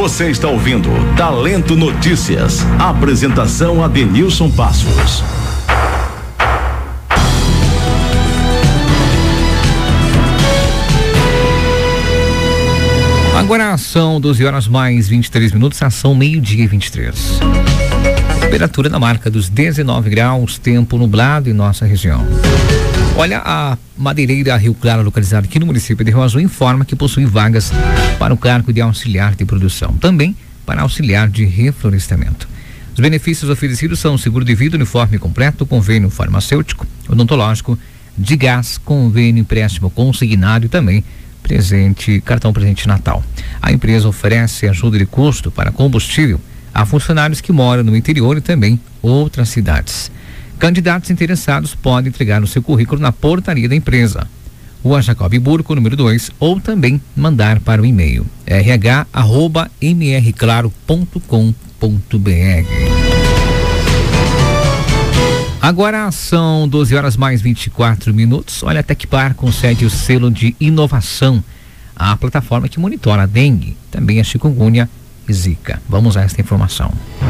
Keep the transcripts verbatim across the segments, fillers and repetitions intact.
Você está ouvindo Talento Notícias. Apresentação Adenilson Passos. Agora são doze horas mais vinte e três minutos, ação meio-dia e vinte e três. Temperatura na marca dos dezenove graus, tempo nublado em nossa região. Olha, a madeireira Rio Claro, localizada aqui no município de Rio Azul, informa que possui vagas para o cargo de auxiliar de produção, também para auxiliar de reflorestamento. Os benefícios oferecidos são seguro de vida, uniforme completo, convênio farmacêutico, odontológico, de gás, convênio empréstimo consignado e também presente, cartão presente Natal. A empresa oferece ajuda de custo para combustível a funcionários que moram no interior e também outras cidades. Candidatos interessados podem entregar o seu currículo na portaria da empresa, Rua Jacob Burco, número dois, ou também mandar para o e-mail r h arroba m r claro ponto com ponto b r. Agora são doze horas mais vinte e quatro minutos. Olha, a Tecpar concede o selo de inovação à plataforma que monitora a dengue, também a chikungunya e zika. Vamos a esta informação.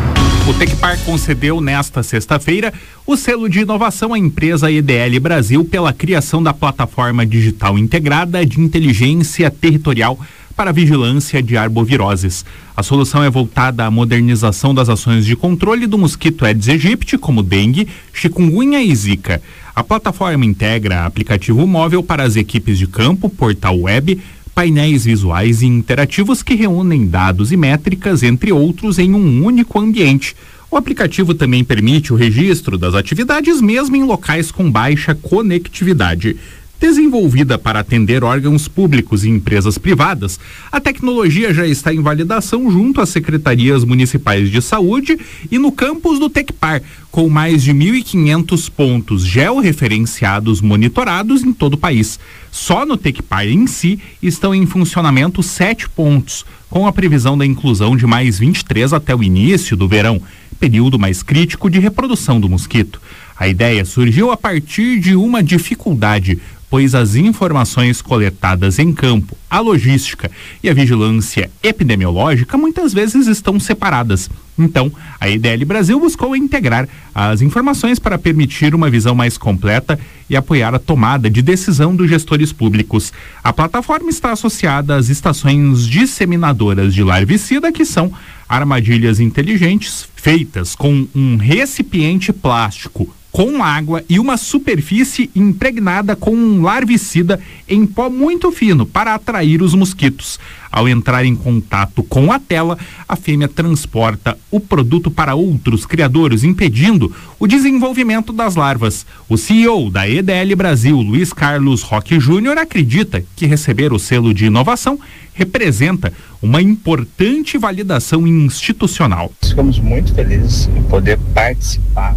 O Tecpar concedeu nesta sexta-feira o selo de inovação à empresa E D L Brasil pela criação da plataforma digital integrada de inteligência territorial para a vigilância de arboviroses. A solução é voltada à modernização das ações de controle do mosquito Aedes aegypti, como dengue, chikungunya e zika. A plataforma integra aplicativo móvel para as equipes de campo, portal web, painéis visuais e interativos que reúnem dados e métricas, entre outros, em um único ambiente. O aplicativo também permite o registro das atividades mesmo em locais com baixa conectividade. Desenvolvida para atender órgãos públicos e empresas privadas, a tecnologia já está em validação junto às secretarias municipais de saúde e no campus do Tecpar, com mais de mil e quinhentos pontos georreferenciados monitorados em todo o país. Só no Tecpar em si estão em funcionamento sete pontos, com a previsão da inclusão de mais vinte e três até o início do verão, período mais crítico de reprodução do mosquito. A ideia surgiu a partir de uma dificuldade, pois as informações coletadas em campo, a logística e a vigilância epidemiológica muitas vezes estão separadas. Então, a E D L Brasil buscou integrar as informações para permitir uma visão mais completa e apoiar a tomada de decisão dos gestores públicos. A plataforma está associada às estações disseminadoras de larvicida, que são armadilhas inteligentes feitas com um recipiente plástico com água e uma superfície impregnada com um larvicida em pó muito fino para atrair os mosquitos. Ao entrar em contato com a tela, a fêmea transporta o produto para outros criadores, impedindo o desenvolvimento das larvas. O C E O da E D L Brasil, Luiz Carlos Roque Júnior, acredita que receber o selo de inovação representa uma importante validação institucional. Ficamos muito felizes em poder participar,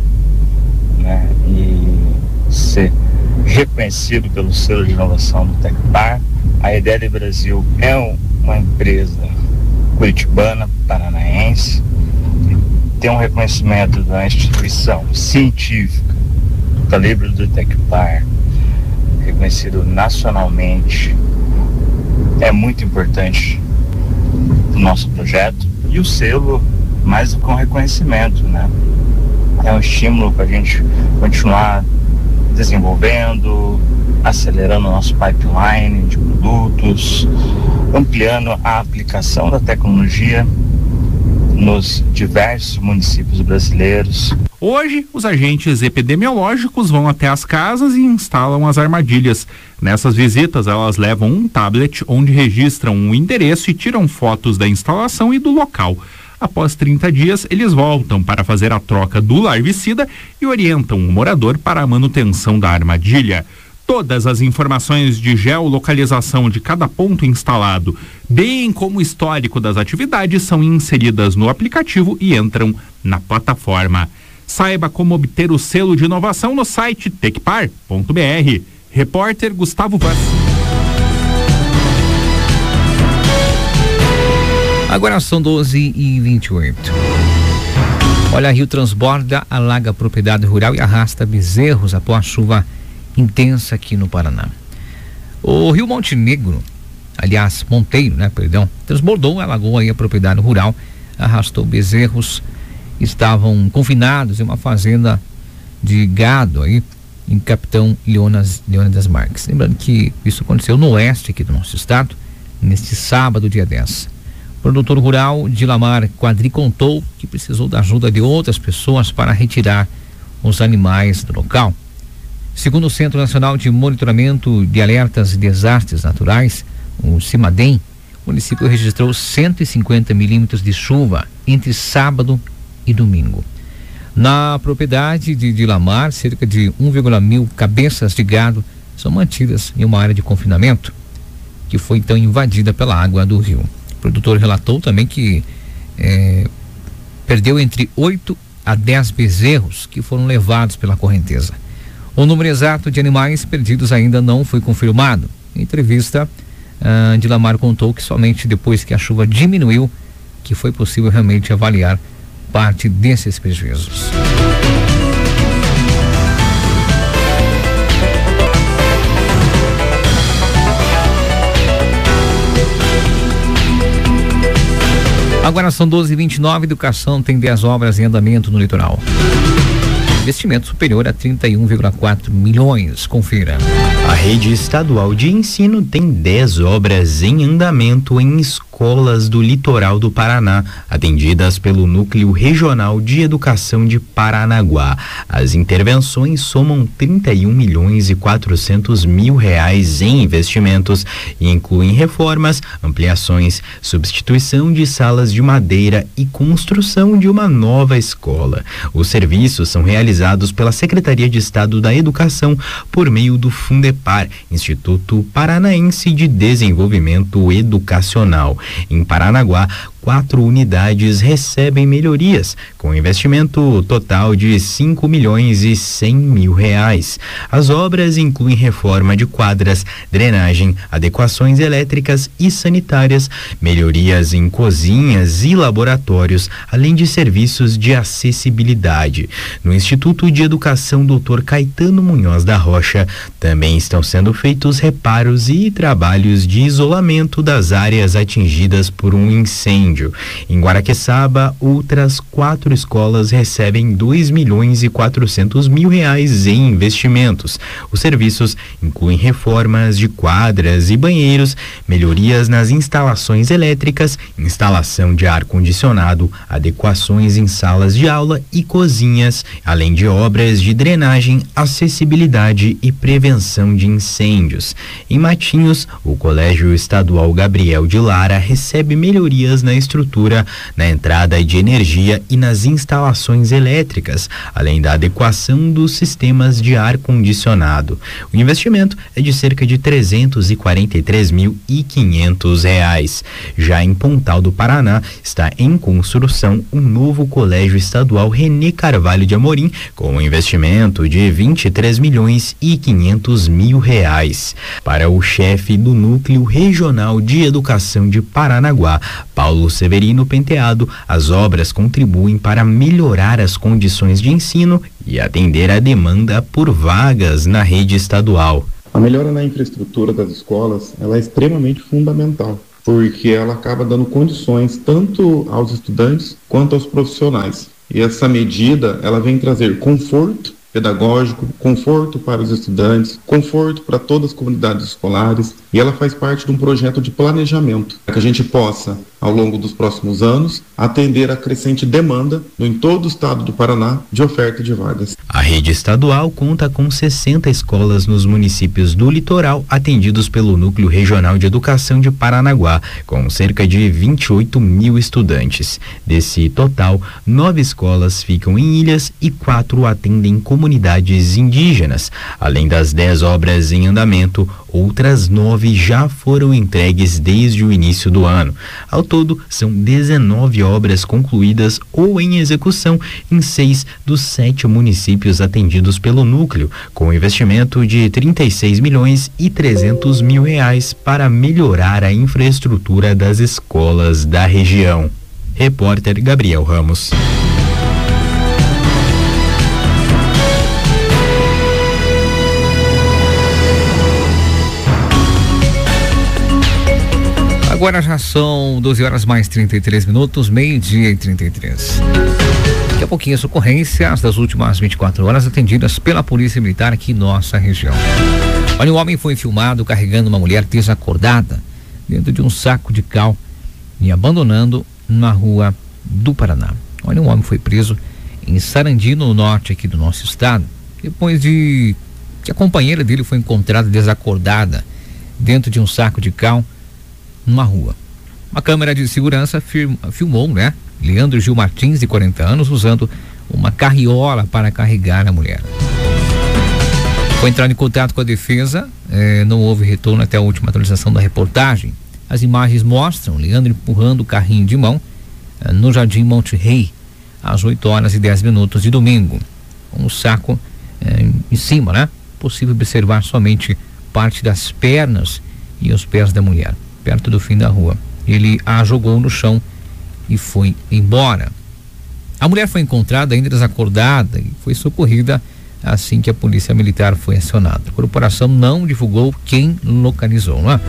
né, e ser reconhecido pelo selo de inovação do Tecpar. A E D L Brasil é um, uma empresa curitibana, paranaense, tem um reconhecimento da instituição científica do calibre do Tecpar, reconhecido nacionalmente. É muito importante o nosso projeto, e o selo mais do que um reconhecimento, né? É um estímulo para a gente continuar desenvolvendo, acelerando o nosso pipeline de produtos, ampliando a aplicação da tecnologia nos diversos municípios brasileiros. Hoje, os agentes epidemiológicos vão até as casas e instalam as armadilhas. Nessas visitas, elas levam um tablet onde registram o endereço e tiram fotos da instalação e do local. Após trinta dias, eles voltam para fazer a troca do larvicida e orientam o morador para a manutenção da armadilha. Todas as informações de geolocalização de cada ponto instalado, bem como o histórico das atividades, são inseridas no aplicativo e entram na plataforma. Saiba como obter o selo de inovação no site tecpar ponto b r. Repórter Gustavo Vaz. Agora são doze e vinte e oito. Olha, rio transborda, alaga a propriedade rural e arrasta bezerros após chuva intensa aqui no Paraná. O rio Monte Negro aliás, Monteiro, né, perdão, transbordou, alagou aí a propriedade rural, arrastou bezerros, estavam confinados em uma fazenda de gado aí em Capitão Leonas, Leônidas Marques. Lembrando que isso aconteceu no oeste aqui do nosso estado, neste sábado, dia dez. O produtor rural Dilamar Quadri contou que precisou da ajuda de outras pessoas para retirar os animais do local. Segundo o Centro Nacional de Monitoramento de Alertas e Desastres Naturais, o CIMADEM, o município registrou cento e cinquenta milímetros de chuva entre sábado e domingo. Na propriedade de Dilamar, cerca de um vírgula mil cabeças de gado são mantidas em uma área de confinamento que foi então invadida pela água do rio. O produtor relatou também que eh, perdeu entre oito a dez bezerros que foram levados pela correnteza. O número exato de animais perdidos ainda não foi confirmado. Em entrevista, uh, Dilamar contou que somente depois que a chuva diminuiu que foi possível realmente avaliar parte desses prejuízos. Agora são doze e vinte e nove, Educação tem dez obras em andamento no litoral. Investimento superior a trinta e um vírgula quatro milhões. Confira. A rede estadual de ensino tem dez obras em andamento em escolas do litoral do Paraná, atendidas pelo Núcleo Regional de Educação de Paranaguá. As intervenções somam trinta e um milhões e quatrocentos mil reais em investimentos e incluem reformas, ampliações, substituição de salas de madeira e construção de uma nova escola. Os serviços são realizados pela Secretaria de Estado da Educação por meio do Fundepar, Instituto Paranaense de Desenvolvimento Educacional. Em Paranaguá, quatro unidades recebem melhorias, com investimento total de cinco milhões e cem mil reais. As obras incluem reforma de quadras, drenagem, adequações elétricas e sanitárias, melhorias em cozinhas e laboratórios, além de serviços de acessibilidade. No Instituto de Educação doutor Caetano Munhoz da Rocha, também estão sendo feitos reparos e trabalhos de isolamento das áreas atingidas por um incêndio. Em Guaraqueçaba, outras quatro escolas recebem dois milhões e quatrocentos mil reais em investimentos. Os serviços incluem reformas de quadras e banheiros, melhorias nas instalações elétricas, instalação de ar-condicionado, adequações em salas de aula e cozinhas, além de obras de drenagem, acessibilidade e prevenção de incêndios. Em Matinhos, o Colégio Estadual Gabriel de Lara recebe melhorias na estrutura, na entrada de energia e nas instalações elétricas, além da adequação dos sistemas de ar-condicionado. O investimento é de cerca de trezentos e quarenta e três mil e quinhentos reais. Já em Pontal do Paraná, está em construção um novo Colégio Estadual René Carvalho de Amorim, com um investimento de vinte e três milhões e quinhentos mil reais. Para o chefe do Núcleo Regional de Educação de Paranaguá, Paulo Severino Penteado, as obras contribuem para melhorar as condições de ensino e atender a demanda por vagas na rede estadual. A melhora na infraestrutura das escolas, ela é extremamente fundamental, porque ela acaba dando condições tanto aos estudantes quanto aos profissionais. E essa medida, ela vem trazer conforto pedagógico, conforto para os estudantes, conforto para todas as comunidades escolares, e ela faz parte de um projeto de planejamento, para que a gente possa, ao longo dos próximos anos, atender a crescente demanda em todo o estado do Paraná de oferta de vagas. A rede estadual conta com sessenta escolas nos municípios do litoral atendidos pelo Núcleo Regional de Educação de Paranaguá, com cerca de vinte e oito mil estudantes. Desse total, nove escolas ficam em ilhas e quatro atendem comunidades indígenas. Além das dez obras em andamento, outras nove já foram entregues desde o início do ano. Ao todo, são dezenove obras concluídas ou em execução em seis dos sete municípios atendidos pelo núcleo, com investimento de trinta e seis milhões e trezentos mil reais para melhorar a infraestrutura das escolas da região. Repórter Gabriel Ramos. Agora já são doze horas mais trinta e três minutos, meio-dia e trinta e três. Daqui a pouquinho as ocorrências das últimas vinte e quatro horas atendidas pela Polícia Militar aqui em nossa região. Olha, um homem foi filmado carregando uma mulher desacordada dentro de um saco de cal e abandonando na rua do Paraná. Olha, um homem foi preso em Sarandi, no norte aqui do nosso estado, depois de que a companheira dele foi encontrada desacordada dentro de um saco de cal numa rua. Uma câmera de segurança film, filmou, né? Leandro Gil Martins, de quarenta anos, usando uma carriola para carregar a mulher. Foi entrado em contato com a defesa, eh, não houve retorno até a última atualização da reportagem. As imagens mostram Leandro empurrando o carrinho de mão eh, no Jardim Monte Rei, às oito horas e dez minutos de domingo. Com um saco eh, em cima, né? Possível observar somente parte das pernas e os pés da mulher, perto do fim da rua. Ele a jogou no chão e foi embora. A mulher foi encontrada ainda desacordada e foi socorrida assim que a Polícia Militar foi acionada. A corporação não divulgou quem localizou, não é?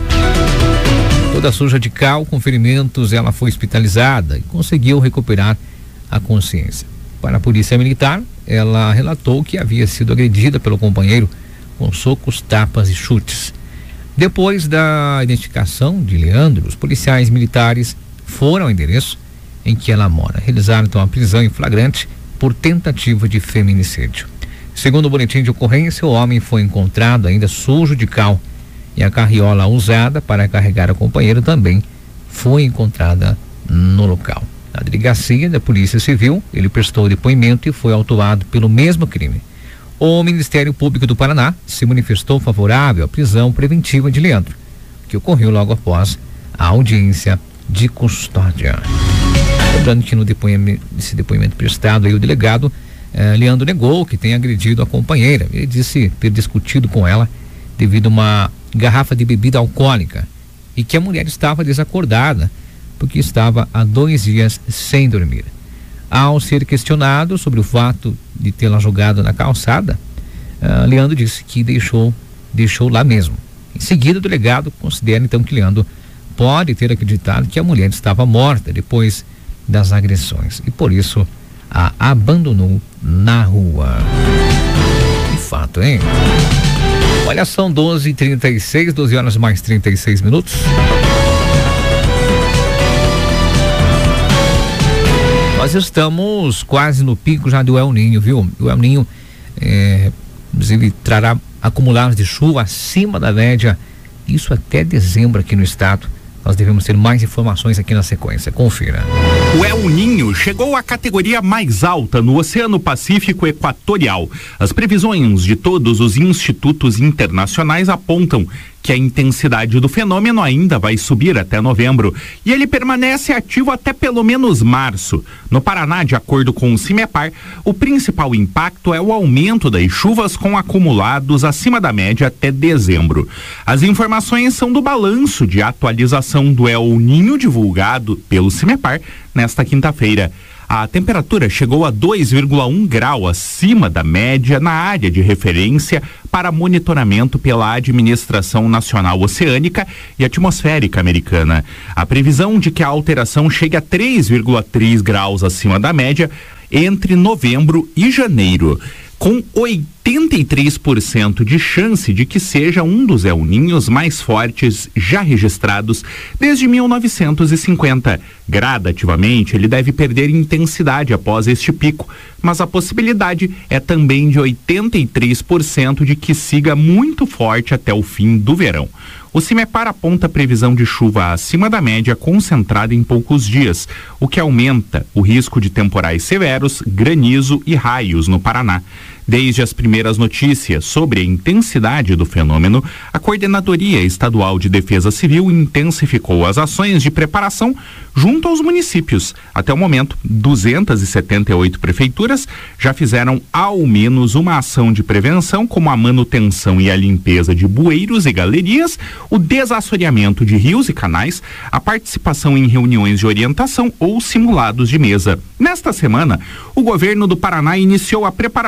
Toda suja de cal, com ferimentos, ela foi hospitalizada e conseguiu recuperar a consciência. Para a Polícia Militar, ela relatou que havia sido agredida pelo companheiro com socos, tapas e chutes. Depois da identificação de Leandro, os policiais militares foram ao endereço em que ela mora. Realizaram então a prisão em flagrante por tentativa de feminicídio. Segundo o boletim de ocorrência, o homem foi encontrado ainda sujo de cal e a carriola usada para carregar a companheira também foi encontrada no local. Na delegacia da Polícia Civil, ele prestou depoimento e foi autuado pelo mesmo crime. O Ministério Público do Paraná se manifestou favorável à prisão preventiva de Leandro, que ocorreu logo após a audiência de custódia. Lembrando que no depoimento, nesse depoimento prestado aí, o delegado eh, Leandro negou que tenha agredido a companheira. Ele disse ter discutido com ela devido a uma garrafa de bebida alcoólica e que a mulher estava desacordada porque estava há dois dias sem dormir. Ao ser questionado sobre o fato de tê-la jogado na calçada, uh, Leandro disse que deixou, deixou lá mesmo. Em seguida, o delegado considera então que Leandro pode ter acreditado que a mulher estava morta depois das agressões e por isso a abandonou na rua. Que fato, hein? Olha, são doze e trinta e seis, doze horas mais trinta e seis minutos. Nós estamos quase no pico já do El Ninho, viu? O El Ninho, é, inclusive, trará acumulados de chuva acima da média, isso até dezembro aqui no estado. Nós devemos ter mais informações aqui na sequência. Confira. O El Ninho chegou à categoria mais alta no Oceano Pacífico Equatorial. As previsões de todos os institutos internacionais apontam que a intensidade do fenômeno ainda vai subir até novembro e ele permanece ativo até pelo menos março. No Paraná, de acordo com o CIMEPAR, o principal impacto é o aumento das chuvas com acumulados acima da média até dezembro. As informações são do balanço de atualização do El Ninho divulgado pelo CIMEPAR nesta quinta-feira. A temperatura chegou a dois vírgula um grau acima da média na área de referência para monitoramento pela Administração Nacional Oceânica e Atmosférica Americana. A previsão de que a alteração chegue a três vírgula três graus acima da média entre novembro e janeiro, com oitenta e três por cento de chance de que seja um dos El Ninhos mais fortes já registrados desde mil novecentos e cinquenta. Gradativamente, ele deve perder intensidade após este pico, mas a possibilidade é também de oitenta e três por cento de que siga muito forte até o fim do verão. O CIMEPAR aponta a previsão de chuva acima da média concentrada em poucos dias, o que aumenta o risco de temporais severos, granizo e raios no Paraná. Desde as primeiras notícias sobre a intensidade do fenômeno, a Coordenadoria Estadual de Defesa Civil intensificou as ações de preparação junto aos municípios. Até o momento, duzentas e setenta e oito prefeituras já fizeram ao menos uma ação de prevenção, como a manutenção e a limpeza de bueiros e galerias, o desassoreamento de rios e canais, a participação em reuniões de orientação ou simulados de mesa. Nesta semana, o governo do Paraná iniciou a preparação nas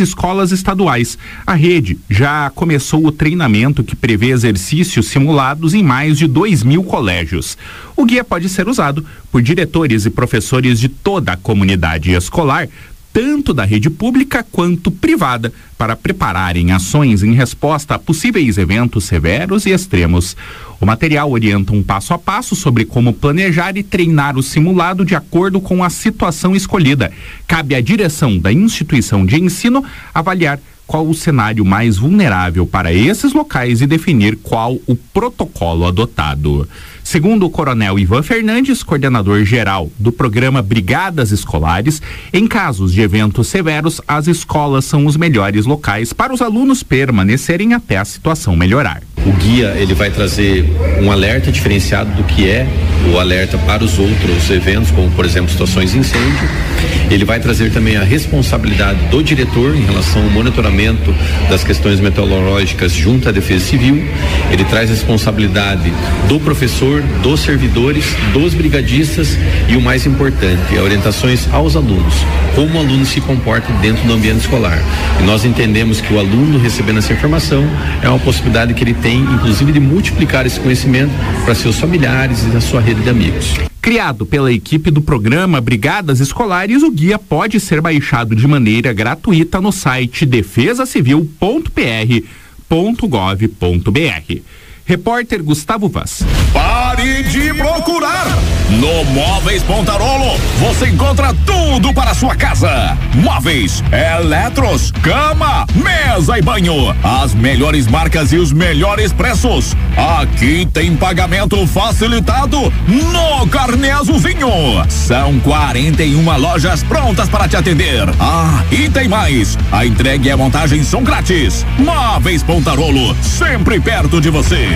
escolas estaduais. A rede já começou o treinamento que prevê exercícios simulados em mais de dois mil colégios. O guia pode ser usado por diretores e professores de toda a comunidade escolar, tanto da rede pública quanto privada, para prepararem ações em resposta a possíveis eventos severos e extremos. O material orienta um passo a passo sobre como planejar e treinar o simulado de acordo com a situação escolhida. Cabe à direção da instituição de ensino avaliar qual o cenário mais vulnerável para esses locais e definir qual o protocolo adotado. Segundo o coronel Ivan Fernandes, coordenador geral do programa Brigadas Escolares, em casos de eventos severos, as escolas são os melhores locais para os alunos permanecerem até a situação melhorar. O guia, ele vai trazer um alerta diferenciado do que é o alerta para os outros eventos, como por exemplo situações de incêndio. Ele vai trazer também a responsabilidade do diretor em relação ao monitoramento das questões meteorológicas junto à Defesa Civil. Ele traz a responsabilidade do professor, dos servidores, dos brigadistas e o mais importante, orientações aos alunos, como o aluno se comporta dentro do ambiente escolar. E nós entendemos que o aluno recebendo essa informação é uma possibilidade que ele tem, inclusive, de multiplicar esse conhecimento para seus familiares e a sua rede de amigos. Criado pela equipe do programa Brigadas Escolares, o guia pode ser baixado de maneira gratuita no site defesa civil ponto p r ponto gov ponto b r. Repórter Gustavo Vaz. Pare de procurar! No Móveis Pontarolo você encontra tudo para a sua casa. Móveis, eletros, cama, mesa e banho. As melhores marcas e os melhores preços. Aqui tem pagamento facilitado no Carnê Azulzinho. São quarenta e uma lojas prontas para te atender. Ah, e tem mais. A entrega e a montagem são grátis. Móveis Pontarolo, sempre perto de você.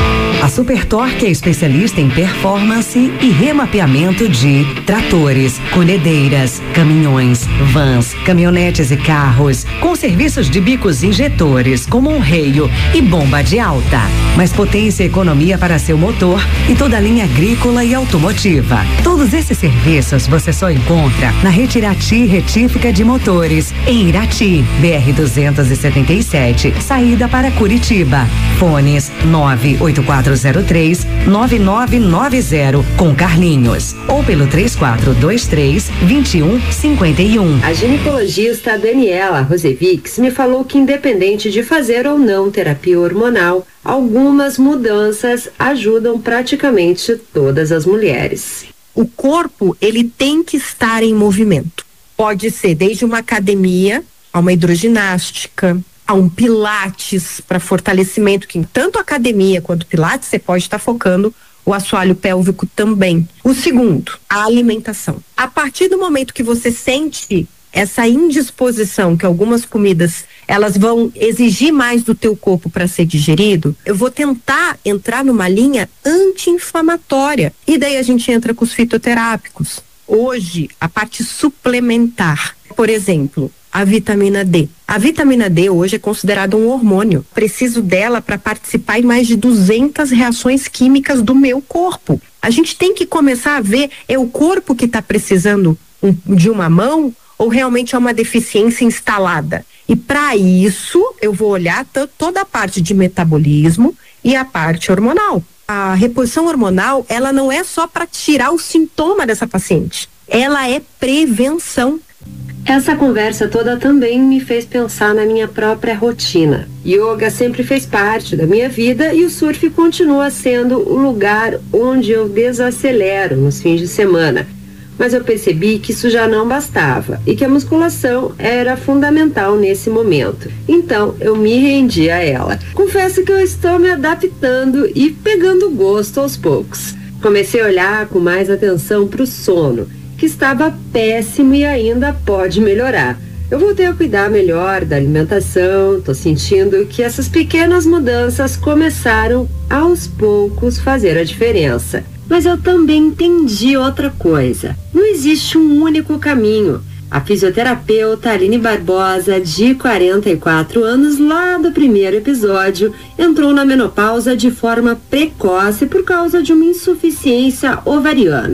A Super Torque é especialista em performance e remapeamento de tratores, colhedeiras, caminhões, vans, caminhonetes e carros, com serviços de bicos injetores, como um reio e bomba de alta. Mais potência e economia para seu motor e toda a linha agrícola e automotiva. Todos esses serviços você só encontra na Retirati Retífica de Motores, em Irati, B R duzentos e setenta e sete, saída para Curitiba. Fones nove oito quatro zero três nove nove nove zero com Carlinhos ou pelo três quatro dois três dois um cinco um. A ginecologista Daniela Rosevics me falou que, independente de fazer ou não terapia hormonal, algumas mudanças ajudam praticamente todas as mulheres. O corpo, ele tem que estar em movimento. Pode ser desde uma academia a uma hidroginástica, a um pilates para fortalecimento, que tanto academia quanto pilates você pode estar focando o assoalho pélvico também. O segundo, a alimentação. A partir do momento que você sente essa indisposição, que algumas comidas elas vão exigir mais do teu corpo para ser digerido, eu vou tentar entrar numa linha anti-inflamatória. E daí a gente entra com os fitoterápicos. Hoje, a parte suplementar, por exemplo, a vitamina D. A vitamina D hoje é considerada um hormônio. Preciso dela para participar em mais de duzentas reações químicas do meu corpo. A gente tem que começar a ver, é o corpo que está precisando um, de uma mão ou realmente é uma deficiência instalada? E para isso eu vou olhar t- toda a parte de metabolismo e a parte hormonal. A reposição hormonal, ela não é só para tirar o sintoma dessa paciente. Ela é prevenção. Essa conversa toda também me fez pensar na minha própria rotina. Yoga sempre fez parte da minha vida e o surf continua sendo o lugar onde eu desacelero nos fins de semana. Mas eu percebi que isso já não bastava e que a musculação era fundamental nesse momento. Então eu me rendi a ela. Confesso que eu estou me adaptando e pegando gosto aos poucos. Comecei a olhar com mais atenção para o sono, que estava péssimo e ainda pode melhorar. Eu voltei a cuidar melhor da alimentação, tô sentindo que essas pequenas mudanças começaram aos poucos fazer a diferença. Mas eu também entendi outra coisa. Não existe um único caminho. A fisioterapeuta Aline Barbosa, de quarenta e quatro anos, lá do primeiro episódio, entrou na menopausa de forma precoce por causa de uma insuficiência ovariana.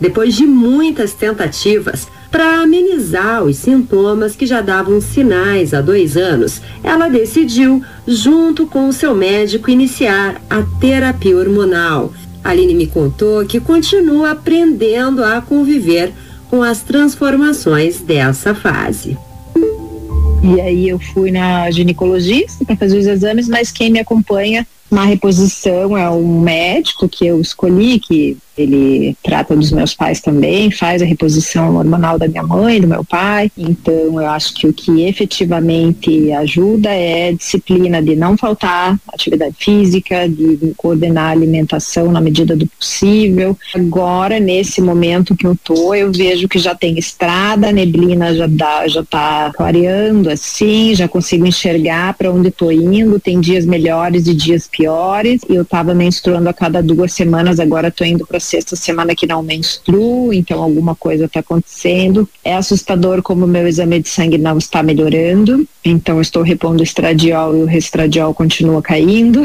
depois de muitas tentativas para amenizar os sintomas que já davam sinais há dois anos, ela decidiu, junto com o seu médico, iniciar a terapia hormonal. A Aline me contou que continua aprendendo a conviver com as transformações dessa fase. E aí eu fui na ginecologista para fazer os exames, mas quem me acompanha na reposição é um médico que eu escolhi, que ele trata dos meus pais também, faz a reposição hormonal da minha mãe, do meu pai. Então eu acho que o que efetivamente ajuda é a disciplina de não faltar atividade física, de coordenar a alimentação na medida do possível. Agora, nesse momento que eu tô, eu vejo que já tem estrada, a neblina já dá, já tá clareando assim, já consigo enxergar para onde tô indo. Tem dias melhores e dias piores. Eu tava menstruando a cada duas semanas, agora tô indo para sexta semana que não menstruo, então alguma coisa está acontecendo. É assustador como o meu exame de sangue não está melhorando, então eu estou repondo o estradiol e o restradiol continua caindo.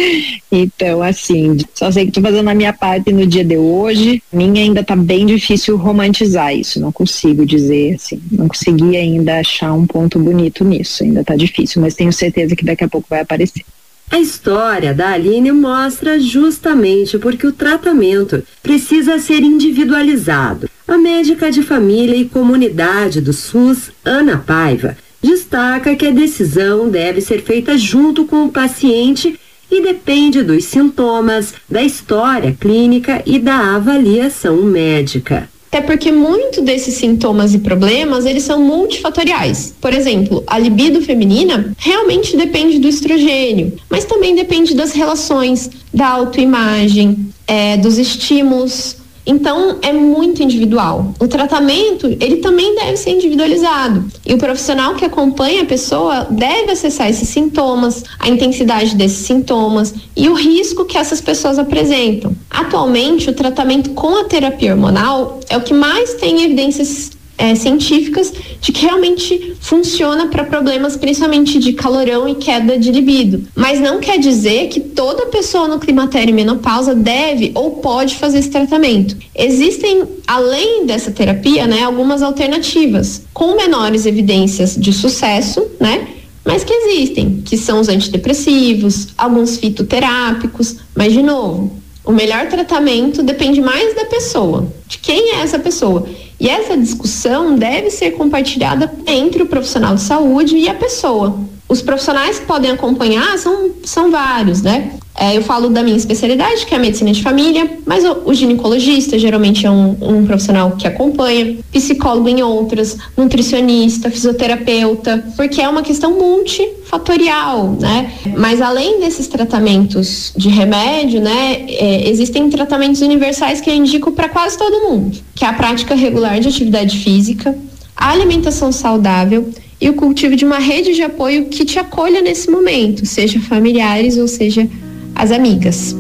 Então, assim, só sei que estou fazendo a minha parte no dia de hoje. Minha ainda está bem difícil romantizar isso, não consigo dizer assim, não consegui ainda achar um ponto bonito nisso, ainda está difícil, mas tenho certeza que daqui a pouco vai aparecer. A história da Aline mostra justamente porque o tratamento precisa ser individualizado. A médica de família e comunidade do SUS, Ana Paiva, destaca que a decisão deve ser feita junto com o paciente e depende dos sintomas, da história clínica e da avaliação médica. Até porque muito desses sintomas e problemas, eles são multifatoriais. Por exemplo, a libido feminina realmente depende do estrogênio, mas também depende das relações, da autoimagem, é, dos estímulos. Então, é muito individual. O tratamento, ele também deve ser individualizado. E o profissional que acompanha a pessoa deve acessar esses sintomas, a intensidade desses sintomas e o risco que essas pessoas apresentam. Atualmente, o tratamento com a terapia hormonal é o que mais tem evidências É, científicas de que realmente funciona para problemas principalmente de calorão e queda de libido. Mas não quer dizer que toda pessoa no climatério e menopausa deve ou pode fazer esse tratamento. Existem, além dessa terapia, né, algumas alternativas com menores evidências de sucesso, né? Mas que existem, que são os antidepressivos, alguns fitoterápicos, mas de novo, o melhor tratamento depende mais da pessoa, de quem é essa pessoa. E essa discussão deve ser compartilhada entre o profissional de saúde e a pessoa. Os profissionais que podem acompanhar são, são vários, né? É, eu falo da minha especialidade, que é a medicina de família, mas o, o ginecologista geralmente é um, um profissional que acompanha, psicólogo em outras, nutricionista, fisioterapeuta, porque é uma questão multifatorial, né? Mas além desses tratamentos de remédio, né, é, existem tratamentos universais que eu indico para quase todo mundo, que é a prática regular de atividade física, a alimentação saudável e o cultivo de uma rede de apoio que te acolha nesse momento, seja familiares ou seja as amigas.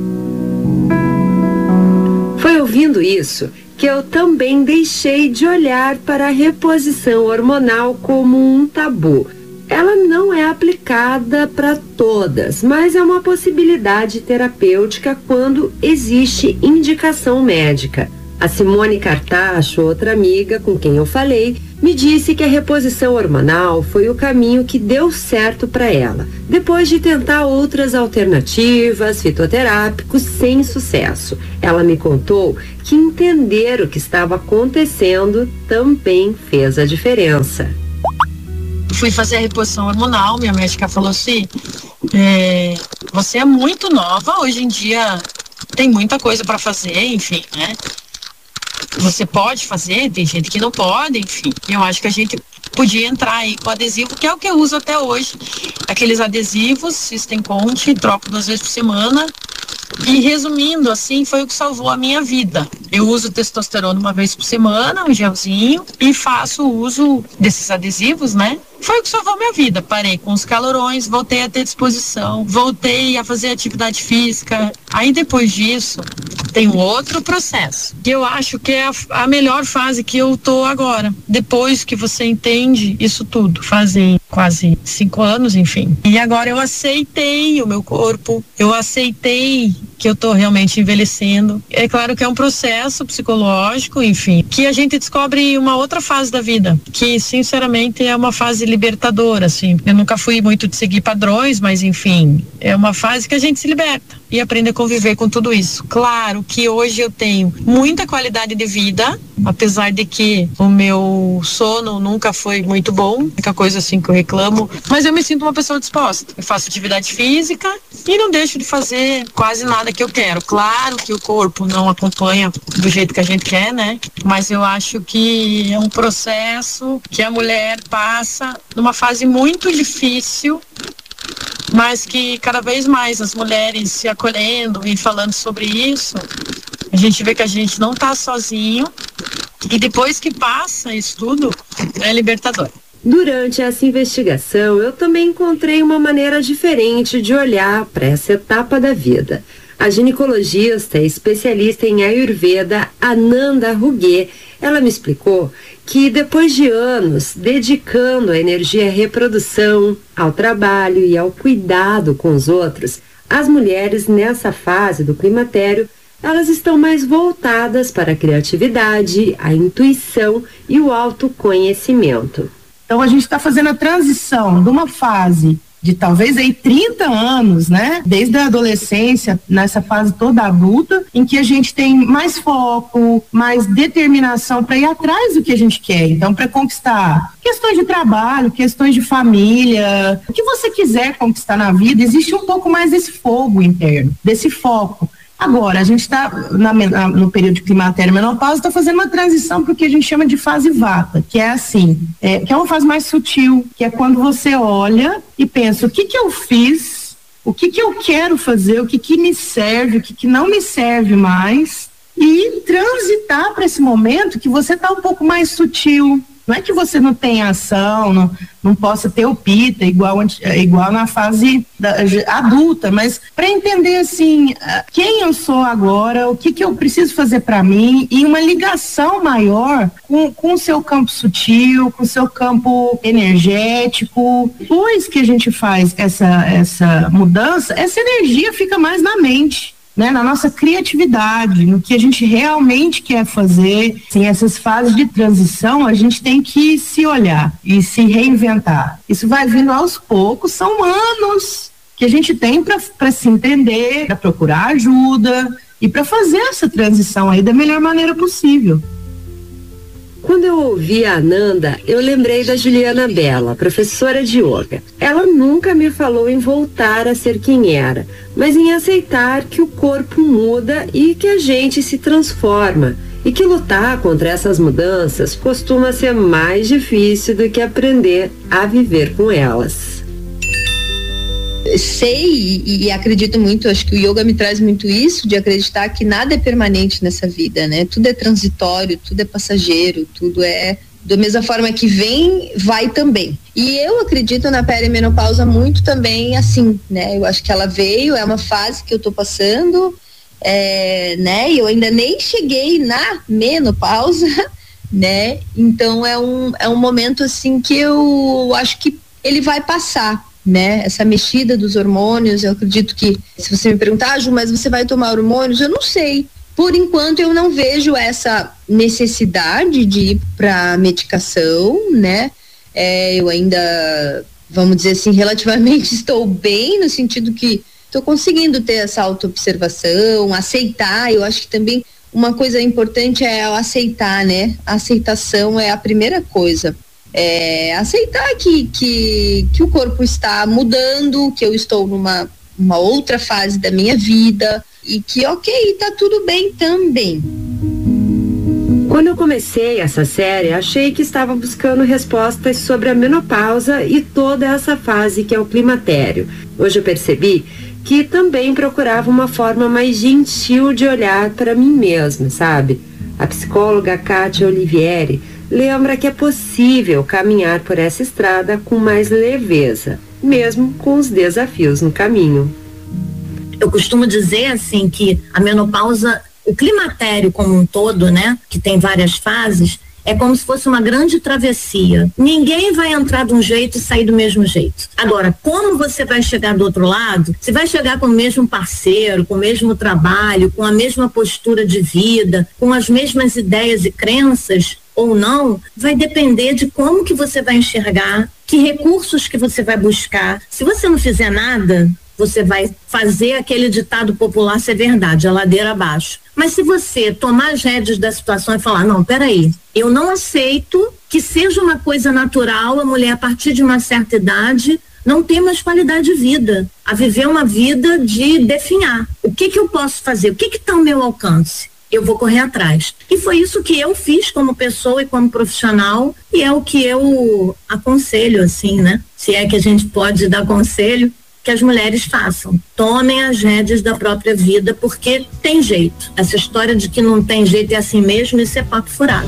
Foi ouvindo isso que eu também deixei de olhar para a reposição hormonal como um tabu. Ela não é aplicada para todas, mas é uma possibilidade terapêutica quando existe indicação médica. A Simone Cartacho, outra amiga com quem eu falei, me disse que a reposição hormonal foi o caminho que deu certo para ela, depois de tentar outras alternativas, fitoterápicos, sem sucesso. Ela me contou que entender o que estava acontecendo também fez a diferença. Fui fazer a reposição hormonal, minha médica falou assim, é, você é muito nova, hoje em dia tem muita coisa para fazer, enfim, né? Você pode fazer, tem gente que não pode, enfim. Eu acho que a gente podia entrar aí com adesivo, que é o que eu uso até hoje. Aqueles adesivos, System Conte, troco duas vezes por semana. E resumindo, assim, foi o que salvou a minha vida. Eu uso testosterona uma vez por semana, um gelzinho, e faço uso desses adesivos, né? Foi o que salvou a minha vida. Parei com os calorões, voltei a ter disposição, voltei a fazer atividade física. Aí depois disso, tem um outro processo, que eu acho que é a, a melhor fase que eu tô agora. Depois que você entende isso tudo, fazem quase cinco anos, enfim. E agora eu aceitei o meu corpo, eu aceitei que eu tô realmente envelhecendo. É claro que é um processo psicológico, enfim, que a gente descobre uma outra fase da vida, que sinceramente é uma fase libertadora, assim. Eu nunca fui muito de seguir padrões, mas enfim, é uma fase que a gente se liberta e aprende a conviver com tudo isso. Claro que hoje eu tenho muita qualidade de vida, apesar de que o meu sono nunca foi muito bom, a única coisa assim que eu reclamo, mas eu me sinto uma pessoa disposta. Eu faço atividade física e não deixo de fazer quase nada que eu quero. Claro que o corpo não acompanha do jeito que a gente quer, né? Mas eu acho que é um processo que a mulher passa numa fase muito difícil, mas que cada vez mais as mulheres se acolhendo e falando sobre isso, a gente vê que a gente não tá sozinho, e depois que passa isso tudo, é libertador. Durante essa investigação, eu também encontrei uma maneira diferente de olhar para essa etapa da vida. A ginecologista e especialista em Ayurveda, Ananda Ruge, ela me explicou que depois de anos dedicando a energia à reprodução, ao trabalho e ao cuidado com os outros, as mulheres nessa fase do climatério, elas estão mais voltadas para a criatividade, a intuição e o autoconhecimento. Então a gente está fazendo a transição de uma fase de talvez aí trinta anos, né? Desde a adolescência, nessa fase toda adulta, em que a gente tem mais foco, mais determinação para ir atrás do que a gente quer. Então, para conquistar questões de trabalho, questões de família, o que você quiser conquistar na vida, existe um pouco mais desse fogo interno, desse foco. Agora, a gente está no período de climatério e menopausa, está fazendo uma transição para o que a gente chama de fase vata, que é assim, é, que é uma fase mais sutil, que é quando você olha e pensa, o que que eu fiz, o que que eu quero fazer, o que que me serve, o que que não me serve mais, e transitar para esse momento que você está um pouco mais sutil. Não é que você não tenha ação, não, não possa ter o pita igual, igual na fase da, adulta, mas para entender assim, quem eu sou agora, o que que eu preciso fazer para mim, e uma ligação maior com, com o seu campo sutil, com o seu campo energético. Depois que a gente faz essa, essa mudança, essa energia fica mais na mente, né, na nossa criatividade, no que a gente realmente quer fazer. Assim, essas fases de transição, a gente tem que se olhar e se reinventar. Isso vai vindo aos poucos, são anos que a gente tem para se entender, para procurar ajuda e para fazer essa transição aí da melhor maneira possível. Quando eu ouvi a Ananda, eu lembrei da Juliana Bella, professora de yoga. Ela nunca me falou em voltar a ser quem era, mas em aceitar que o corpo muda e que a gente se transforma. E que lutar contra essas mudanças costuma ser mais difícil do que aprender a viver com elas. Sei e, e acredito muito, acho que o yoga me traz muito isso, de acreditar que nada é permanente nessa vida, né? Tudo é transitório, tudo é passageiro, tudo é da mesma forma que vem, vai também. E eu acredito na perimenopausa muito também assim, né? Eu acho que ela veio, é uma fase que eu tô passando, é, né? E eu ainda nem cheguei na menopausa, né? Então é um, é um momento assim que eu acho que ele vai passar, né? Essa mexida dos hormônios, eu acredito que, se você me perguntar, ah, Ju, mas você vai tomar hormônios? Eu não sei. Por enquanto eu não vejo essa necessidade de ir para medicação, né? É, eu ainda, vamos dizer assim, relativamente estou bem, no sentido que estou conseguindo ter essa autoobservação, aceitar. Eu acho que também uma coisa importante é aceitar, né? A aceitação é a primeira coisa. É, aceitar que, que, que o corpo está mudando, que eu estou numa uma outra fase da minha vida e que ok, tá tudo bem também. Quando eu comecei essa série, achei que estava buscando respostas sobre a menopausa e toda essa fase que é o climatério. Hoje eu percebi que também procurava uma forma mais gentil de olhar para mim mesma, sabe? A psicóloga Kátia Olivieri lembra que é possível caminhar por essa estrada com mais leveza, mesmo com os desafios no caminho. Eu costumo dizer assim que a menopausa, o climatério como um todo, né, que tem várias fases, É como se fosse uma grande travessia. Ninguém vai entrar de um jeito e sair do mesmo jeito. Agora, como você vai chegar do outro lado? Você vai chegar com o mesmo parceiro, com o mesmo trabalho, com a mesma postura de vida, com as mesmas ideias e crenças ou não, vai depender de como que você vai enxergar, que recursos que você vai buscar. Se você não fizer nada, você vai fazer aquele ditado popular ser verdade, a ladeira abaixo. Mas se você tomar as rédeas da situação e falar, não, peraí, eu não aceito que seja uma coisa natural a mulher a partir de uma certa idade não ter mais qualidade de vida, a viver uma vida de definhar. O que que eu posso fazer? O que que está ao meu alcance? Eu vou correr atrás. E foi isso que eu fiz como pessoa e como profissional, e é o que eu aconselho, assim, né? Se é que a gente pode dar conselho, que as mulheres façam. Tomem as rédeas da própria vida, porque tem jeito. Essa história de que não tem jeito é assim mesmo, isso é papo furado.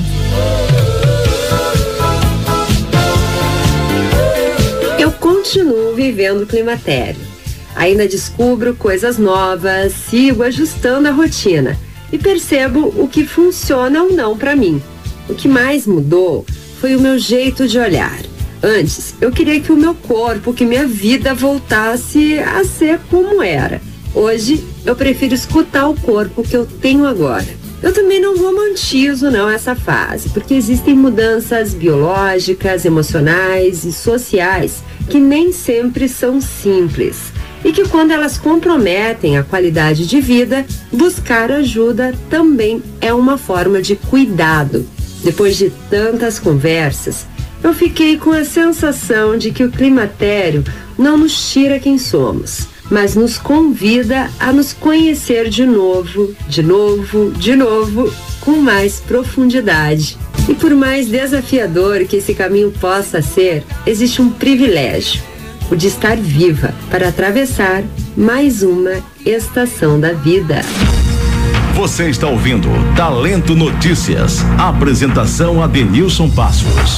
Eu continuo vivendo o climatério. Ainda descubro coisas novas, sigo ajustando a rotina e percebo o que funciona ou não para mim. O que mais mudou foi o meu jeito de olhar. Antes, eu queria que o meu corpo, que minha vida voltasse a ser como era. Hoje, eu prefiro escutar o corpo que eu tenho agora. Eu também não romantizo não essa fase, porque existem mudanças biológicas, emocionais e sociais que nem sempre são simples. E que quando elas comprometem a qualidade de vida, buscar ajuda também é uma forma de cuidado. Depois de tantas conversas, eu fiquei com a sensação de que o climatério não nos tira quem somos, mas nos convida a nos conhecer de novo, de novo, de novo, com mais profundidade. E por mais desafiador que esse caminho possa ser, existe um privilégio, o de estar viva para atravessar mais uma estação da vida. Você está ouvindo Talento Notícias. Apresentação Adenilson Passos.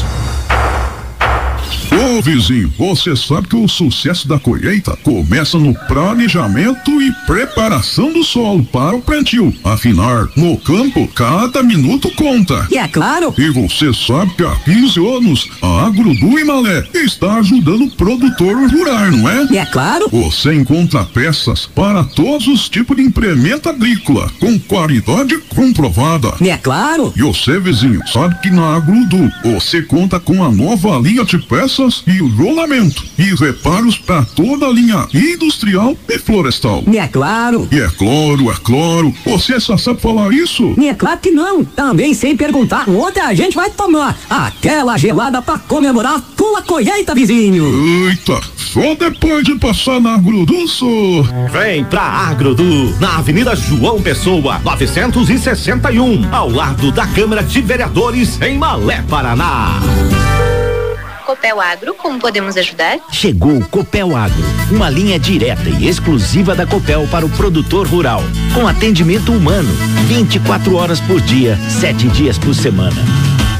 Ô vizinho, você sabe que o sucesso da colheita começa no planejamento e preparação do solo para o plantio. Afinal, no campo, cada minuto conta. E é claro. E você sabe que há quinze anos, a Agro do Imalé está ajudando o produtor rural, não é? E é claro. Você encontra peças para todos os tipos de implemento agrícola, com qualidade comprovada. E é claro. E você, vizinho, sabe que na Agro do você conta com a nova linha de peças e o rolamento e reparos para toda a linha industrial e florestal. E é claro. E é claro, é claro. Você só sabe falar isso? E é claro que não. Também sem perguntar. Ontem a gente vai tomar aquela gelada para comemorar a tua colheita, vizinho. Eita, só depois de passar na Agrodusso. Vem pra Agrodu, na Avenida João Pessoa, novecentos e sessenta e um, ao lado da Câmara de Vereadores, em Malé, Paraná. Copel Agro, como podemos ajudar? Chegou o Copel Agro, uma linha direta e exclusiva da Copel para o produtor rural, com atendimento humano, vinte e quatro horas por dia, sete dias por semana.